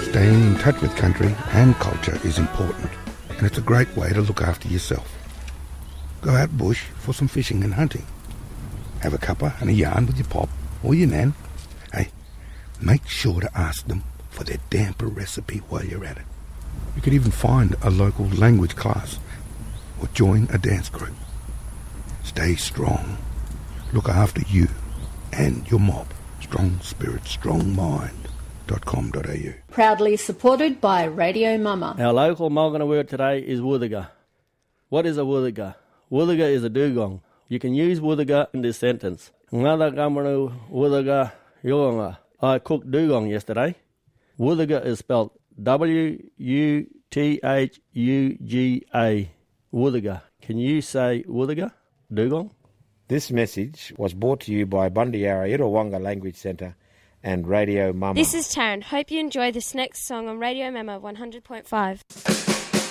Staying in touch with country and culture is important, and it's a great way to look after yourself. Go out bush for some fishing and hunting. Have a cuppa and a yarn with your pop or your nan. Hey, make sure to ask them for their damper recipe while you're at it. You could even find a local language class or join a dance group. Stay strong. Look after you and your mob. Strong spirit, strong mind.com.au. Proudly supported by Radio Mama. Our local Mulgana word today is wudhaga. What is a wudhaga? Wudhaga is a dugong. You can use wudhaga in this sentence. Ngada gamanu wudhaga yonga. I cooked dugong yesterday. Wudhaga is spelled W-U-T-H-U-G-A. Wudhaga. Can you say wudhaga? Dugong? This message was brought to you by Bundyara Irawanga Language Centre and Radio Mama. This is Taryn. Hope you enjoy this next song on Radio Mama 100.5.